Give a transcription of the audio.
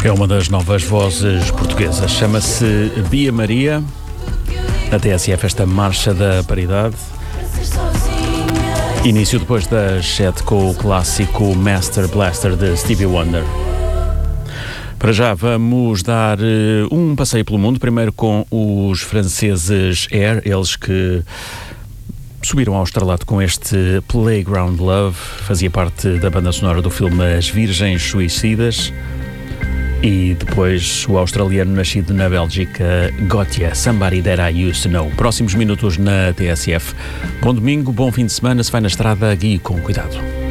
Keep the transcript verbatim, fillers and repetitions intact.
É uma das novas vozes portuguesas. Chama-se Bia Maria. Na T S F, esta Marcha da Paridade. Início depois das sete com o clássico Master Blaster de Stevie Wonder. Para já vamos dar uh, um passeio pelo mundo, primeiro com os franceses Air, eles que subiram ao estrelato com este Playground Love, fazia parte da banda sonora do filme As Virgens Suicidas. E depois o australiano nascido na Bélgica, Gotye, Somebody That I Used to Know. Próximos minutos na T S F. Bom domingo, bom fim de semana, se vai na estrada, guie com cuidado.